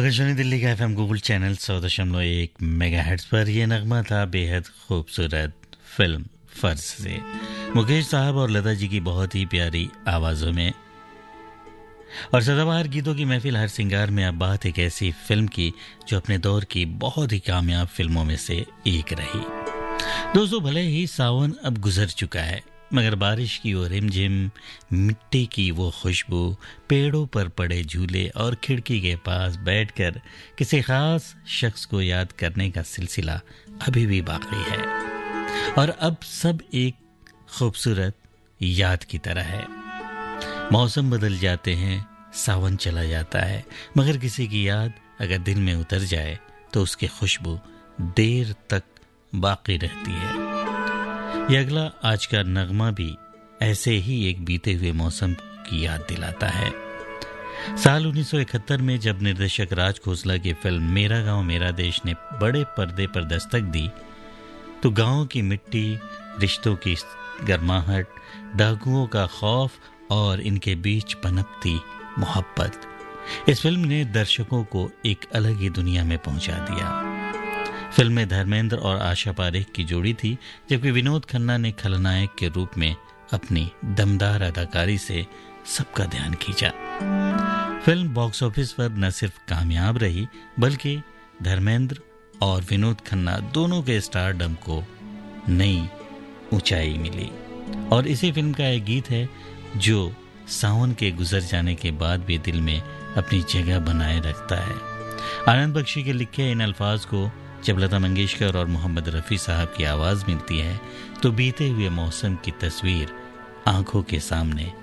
आकाशवाणी दिल्ली का FM Google channel 100.1 megahertz पर यह नगमा था बेहद खूबसूरत फिल्म फर्ज से मुकेश साहब और लता जी की बहुत ही प्यारी आवाज़ों में। और सदाबहार गीतों की महफिल हर सिंगार में अब बात एक ऐसी फिल्म की जो अपने दौर की बहुत ही कामयाब फिल्मों में से एक रही। दोस्तों, भले ही सावन अब गुजर चुका है, मगर बारिश की वो रिमझिम, मिट्टी की वो खुशबू, पेड़ों पर पड़े झूले और खिड़की के पास बैठकर किसी खास शख्स को याद करने का सिलसिला अभी भी बाकी है। और अब सब एक खूबसूरत याद की तरह है। मौसम बदल जाते हैं, सावन चला जाता है, मगर किसी की याद अगर दिल में उतर जाए तो उसकी खुशबू देर तक बाकी रहती है। यह अगला आज का नगमा भी ऐसे ही एक बीते हुए मौसम की याद दिलाता है। साल 1971 में जब निर्देशक राज खोसला की फिल्म मेरा गांव मेरा देश ने बड़े पर्दे पर दस्तक दी, तो गांव की मिट्टी, रिश्तों की गर्माहट, डाकुओं का खौफ और इनके बीच पनपती मोहब्बत, इस फिल्म ने दर्शकों को एक अलग ही दुनिया में पहुंचा दिया। फिल्म में धर्मेंद्र और आशा पारेख की जोड़ी थी, जबकि विनोद खन्ना ने खलनायक के रूप में अपनी दमदार अदाकारी से सबका ध्यान खींचा। फिल्म बॉक्स ऑफिस पर न सिर्फ कामयाब रही, बल्कि धर्मेंद्र और विनोद खन्ना दोनों के स्टारडम को नई ऊंचाई मिली। और इसी फिल्म का एक गीत है जो सावन के गुजर जाने के बाद भी दिल में अपनी जगह बनाए रखता है। आनंद बख्शी के लिखे इन अल्फाज को जब लता मंगेशकर और मोहम्मद रफ़ी साहब की आवाज़ मिलती है तो बीते हुए मौसम की तस्वीर आंखों के सामने